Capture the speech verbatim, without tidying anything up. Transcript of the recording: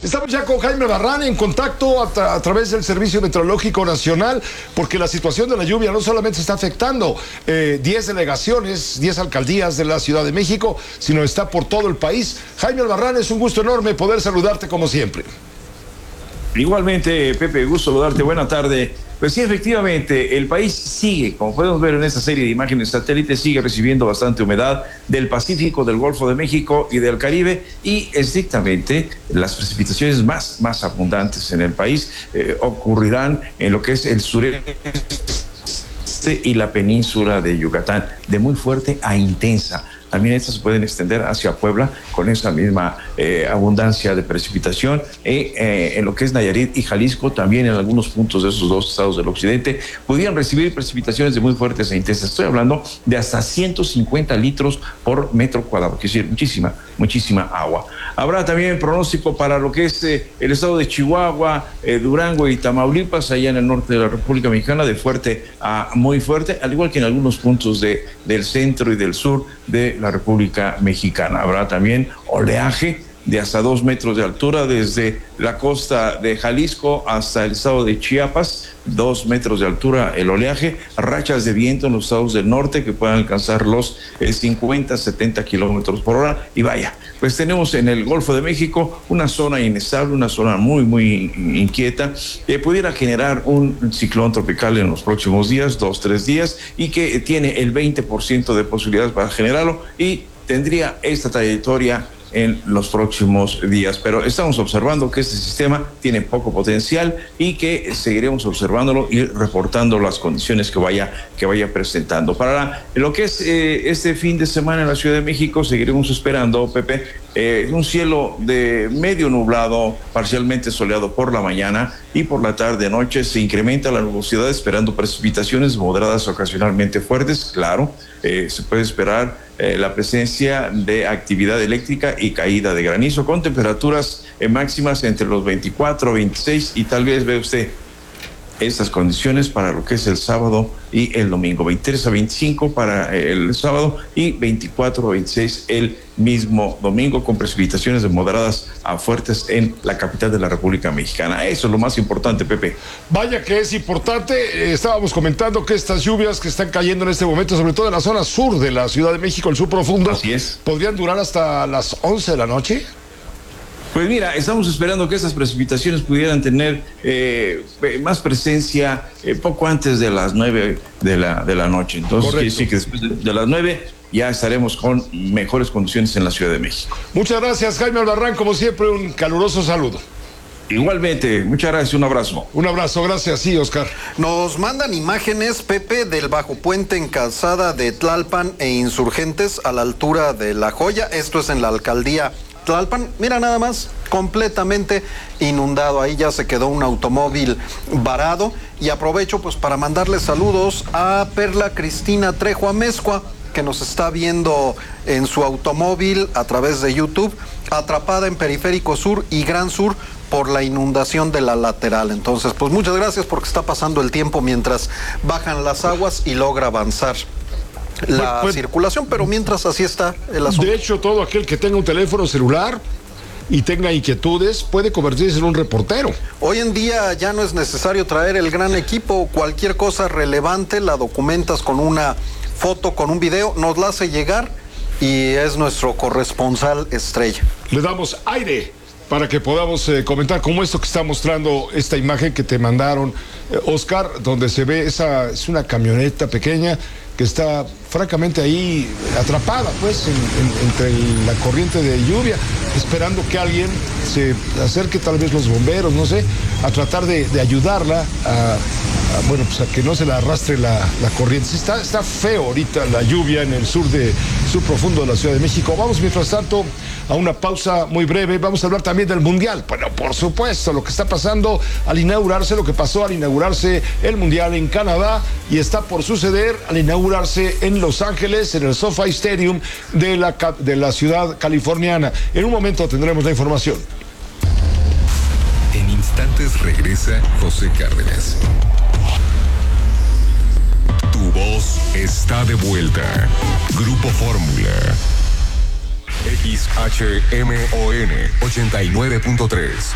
Estamos ya con Jaime Barrán en contacto a, tra a través del Servicio Meteorológico Nacional, porque la situación de la lluvia no solamente está afectando eh, diez delegaciones, diez alcaldías de la Ciudad de México, sino está por todo el país. Jaime Barrán, es un gusto enorme poder saludarte como siempre. Igualmente, Pepe, gusto saludarte, buena tarde. Pues sí, efectivamente, el país sigue, como podemos ver en esta serie de imágenes satélites, sigue recibiendo bastante humedad del Pacífico, del Golfo de México y del Caribe, y estrictamente las precipitaciones más, más abundantes en el país eh, ocurrirán en lo que es el sureste y la península de Yucatán, de muy fuerte a intensa. También estas se pueden extender hacia Puebla con esa misma eh, abundancia de precipitación. Eh, eh, en lo que es Nayarit y Jalisco, también en algunos puntos de esos dos estados del occidente, pudieran recibir precipitaciones de muy fuertes e intensas. Estoy hablando de hasta ciento cincuenta litros por metro cuadrado, es decir, muchísima, muchísima agua. Habrá también pronóstico para lo que es eh, el estado de Chihuahua, eh, Durango y Tamaulipas, allá en el norte de la República Mexicana, de fuerte a muy fuerte, al igual que en algunos puntos de, del centro y del sur de la República Mexicana. Habrá también oleaje de hasta dos metros de altura desde la costa de Jalisco hasta el estado de Chiapas, dos metros de altura el oleaje, rachas de viento en los estados del norte que puedan alcanzar los eh, cincuenta, setenta kilómetros por hora. Y vaya, pues tenemos en el Golfo de México una zona inestable, una zona muy, muy inquieta, que pudiera generar un ciclón tropical en los próximos días, dos, tres días, y que tiene el veinte por ciento de posibilidades para generarlo y tendría esta trayectoria en los próximos días, pero estamos observando que este sistema tiene poco potencial y que seguiremos observándolo y reportando las condiciones que vaya que vaya presentando. Para lo que es eh, este fin de semana en la Ciudad de México, seguiremos esperando, Pepe, eh, un cielo de medio nublado, parcialmente soleado por la mañana, y por la tarde noche se incrementa la nubosidad, esperando precipitaciones moderadas ocasionalmente fuertes. Claro, eh, se puede esperar Eh, la presencia de actividad eléctrica y caída de granizo, con temperaturas eh, máximas entre los veinticuatro, veintiséis, y tal vez ve usted estas condiciones para lo que es el sábado y el domingo, veintitrés a veinticinco para el sábado y veinticuatro a veintiséis el mismo domingo, con precipitaciones de moderadas a fuertes en la capital de la República Mexicana. Eso es lo más importante, Pepe. Vaya que es importante. Eh, estábamos comentando que estas lluvias que están cayendo en este momento, sobre todo en la zona sur de la Ciudad de México, el sur profundo, así es, podrían durar hasta las once de la noche. Pues mira, estamos esperando que estas precipitaciones pudieran tener eh, más presencia eh, poco antes de las nueve de la, de la noche. Entonces, quiere decir que después de, de las nueve ya estaremos con mejores condiciones en la Ciudad de México. Muchas gracias, Jaime Barrán, como siempre, un caluroso saludo. Igualmente, muchas gracias, un abrazo. Un abrazo, gracias, sí, Oscar. Nos mandan imágenes, Pepe, del bajo puente en Calzada de Tlalpan e Insurgentes a la altura de La Joya. Esto es en la alcaldía Tlalpan. Mira nada más, completamente inundado. Ahí ya se quedó un automóvil varado. Y aprovecho pues para mandarle saludos a Perla Cristina Trejo Amezcua, que nos está viendo en su automóvil a través de YouTube, atrapada en Periférico Sur y Gran Sur por la inundación de la lateral. Entonces, pues muchas gracias, porque está pasando el tiempo mientras bajan las aguas y logra avanzar la pues, circulación, pero mientras así está el asunto. De hecho, todo aquel que tenga un teléfono celular y tenga inquietudes puede convertirse en un reportero. Hoy en día ya no es necesario traer el gran equipo. Cualquier cosa relevante la documentas con una foto, con un video, nos la hace llegar y es nuestro corresponsal estrella. Le damos aire para que podamos eh, comentar como esto que está mostrando esta imagen que te mandaron, eh, Oscar, donde se ve esa, es una camioneta pequeña que está francamente ahí atrapada, pues, en, en, entre el, la corriente de lluvia, esperando que alguien se acerque, tal vez los bomberos, no sé, a tratar de, de ayudarla a, a, bueno, pues a que no se la arrastre la, la corriente. Está, está feo ahorita la lluvia en el sur de sur profundo de la Ciudad de México. Vamos, mientras tanto, a una pausa muy breve. Vamos a hablar también del Mundial. Bueno, por supuesto, lo que está pasando al inaugurarse, lo que pasó al inaugurarse el Mundial en Canadá y está por suceder al inaugurarse en Los Ángeles, en el SoFi Stadium de la, de la ciudad californiana. En un momento tendremos la información. En instantes regresa José Cárdenas. Tu voz está de vuelta. Grupo Fórmula. X H M O N ochenta y nueve punto tres.